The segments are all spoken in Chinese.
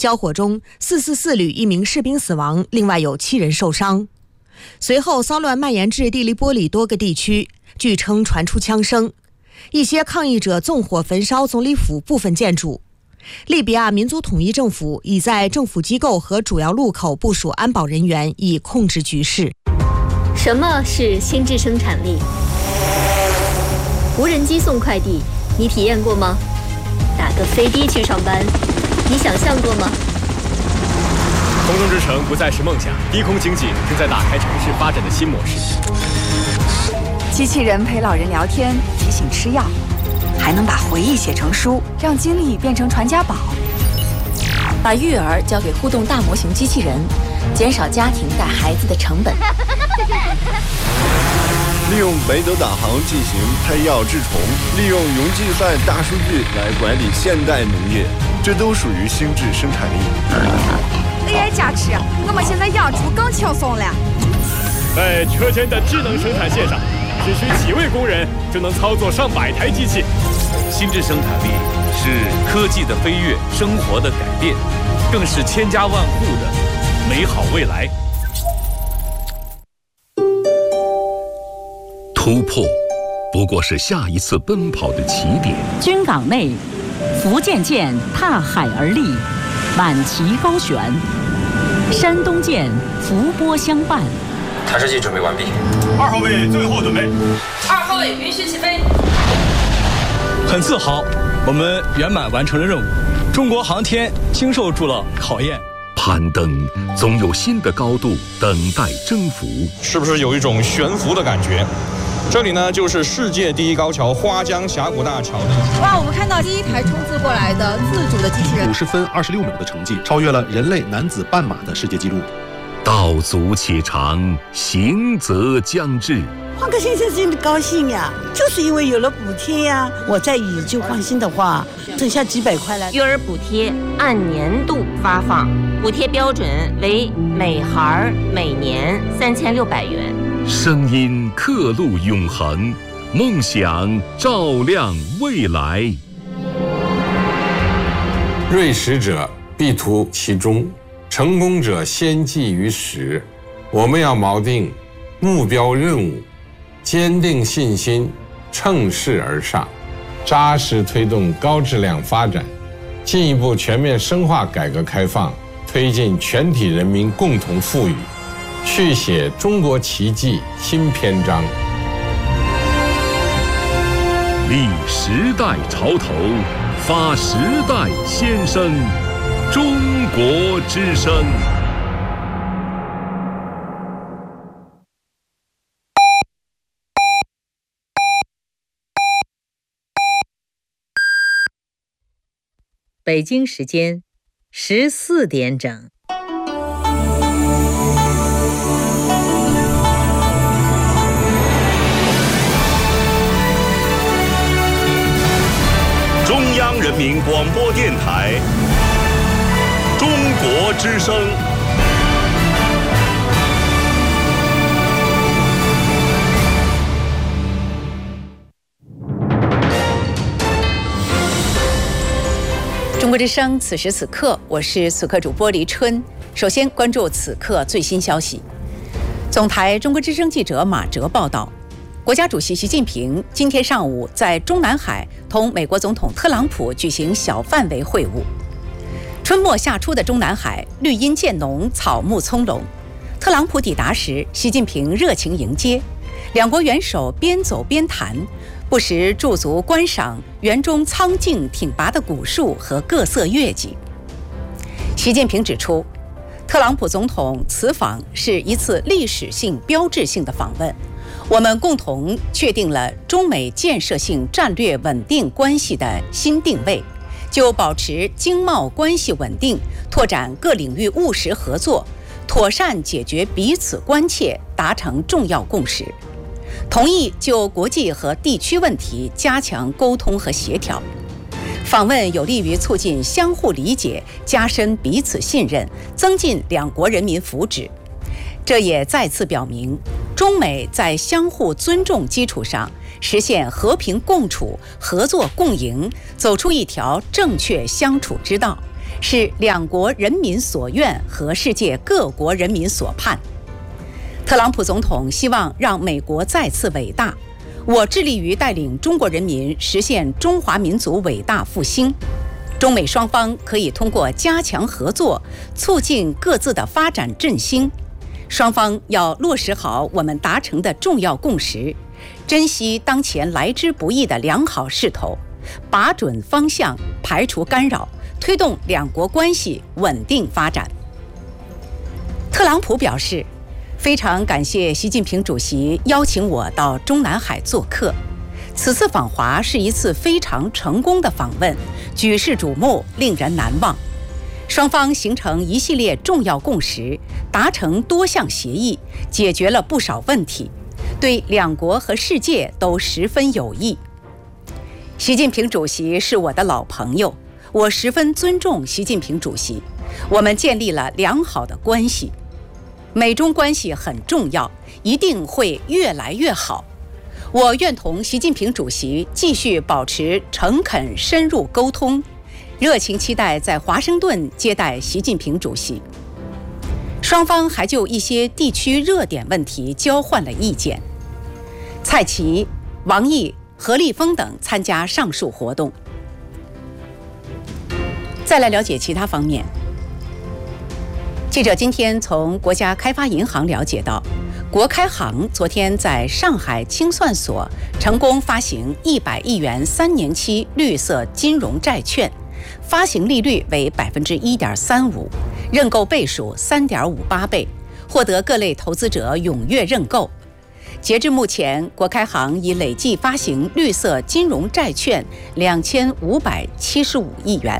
交火中444旅1名士兵死亡，另外有7人受伤。随后骚乱蔓延至第利波里多个地区，据称传出枪声，一些抗议者纵火焚烧总理府部分建筑。利比亚民族统一政府已在政府机构和主要路口部署安保人员，以控制局势。 什么是心智生产力？无人机送快递，你体验过吗？打个飞的去上班，你想象过吗？ 空中之城不再是梦想，低空经济正在打开城市发展的新模式。 机器人陪老人聊天，提醒吃药，还能把回忆写成书，让经历变成传家宝。 把育儿交给互动大模型机器人，减少家庭带孩子的成本。 利用北斗导航进行胎药治虫，利用云计算大数据来管理现代农业，这都属于心智生产力。 AI 加持，我们现在养猪更轻松了。 在车间的智能生产线上，只需几位工人就能操作上百台机器。 心智生产力是科技的飞跃，生活的改变，更是千家万户的美好未来。 突破不过是下一次奔跑的起点。 军港内，福建舰踏海而立，满旗高悬；山东舰伏波相伴。 探视器准备完毕。 2号位最后准备。 2号位允许起飞。 很自豪，我们圆满完成了任务。中国航天经受住了考验。 攀登总有新的高度等待征服。 是不是有一种悬浮的感觉？这里呢，就是世界第一高桥花江峡谷大桥。 哇，我们看到第一台冲刺过来的自主的机器人 ，50分26秒的成绩，超越了人类男子半马的世界纪录。 道阻且长，行则将至。 换个先生真的高兴呀，就是因为有了补贴呀。我再以旧换新的话，剩下几百块了。 育儿补贴按年度发放，补贴标准为每孩每年3600元。 声音刻录永恒，梦想照亮未来。 锐识者必图其中，成功者先记于始。我们要锚定目标任务，坚定信心，乘势而上，扎实推动高质量发展，进一步全面深化改革开放，推进全体人民共同富裕，续写中国奇迹新篇章。 立时代潮头，发时代先声，中国之声。 北京时间14点整。 中央人民广播电台，中国之声。 中国之声，此时此刻，我是此刻主播黎春。首先关注此刻最新消息。总台中国之声记者马哲报道，国家主席习近平今天上午在中南海同美国总统特朗普举行小范围会晤。春末夏初的中南海，绿荫渐浓，草木葱茏。特朗普抵达时，习近平热情迎接，两国元首边走边谈，不时驻足观赏园中苍劲挺拔的古树和各色月季。习近平指出，特朗普总统此访是一次历史性标志性的访问，我们共同确定了中美建设性战略稳定关系的新定位，就保持经贸关系稳定，拓展各领域务实合作，妥善解决彼此关切，达成重要共识。同意就国际和地区问题加强沟通和协调。访问有利于促进相互理解，加深彼此信任，增进两国人民福祉。这也再次表明，中美在相互尊重基础上实现和平共处、合作共赢，走出一条正确相处之道， 是两国人民所愿和世界各国人民所盼。特朗普总统希望让美国再次伟大，我致力于带领中国人民实现中华民族伟大复兴。中美双方可以通过加强合作，促进各自的发展振兴。双方要落实好我们达成的重要共识，珍惜当前来之不易的良好势头，把准方向，排除干扰，推动两国关系稳定发展。特朗普表示，非常感谢习近平主席邀请我到中南海做客，此次访华是一次非常成功的访问，举世瞩目，令人难忘。双方形成一系列重要共识，达成多项协议，解决了不少问题，对两国和世界都十分有益。习近平主席是我的老朋友，我十分尊重习近平主席，我们建立了良好的关系。美中关系很重要，一定会越来越好。我愿同习近平主席继续保持诚恳深入沟通，热情期待在华盛顿接待习近平主席。双方还就一些地区热点问题交换了意见。蔡奇、王毅、何立峰等参加上述活动。再来了解其他方面。记者今天从国家开发银行了解到，国开行昨天在上海清算所成功发行100亿元3年期绿色金融债券，发行利率为1.35%，认购倍数3.58倍，获得各类投资者踊跃认购。截至目前，国开行已累计发行绿色金融债券2575亿元。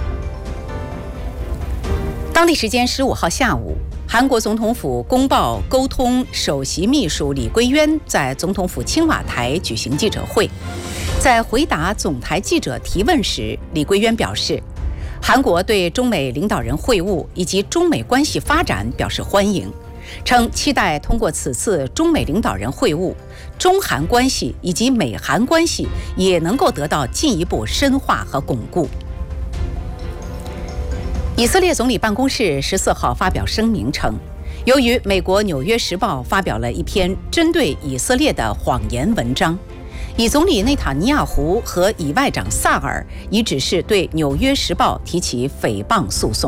当地时间15号下午，韩国总统府公报沟通首席秘书李桂渊在总统府青瓦台举行记者会。在回答总台记者提问时，李桂渊表示，韩国对中美领导人会晤以及中美关系发展表示欢迎，称期待通过此次中美领导人会晤，中韩关系以及美韩关系也能够得到进一步深化和巩固。以色列总理办公室14号发表声明称，由于美国《纽约时报》发表了一篇针对以色列的谎言文章，以总理内塔尼亚胡和以外长萨尔已指示对《纽约时报》提起诽谤诉讼。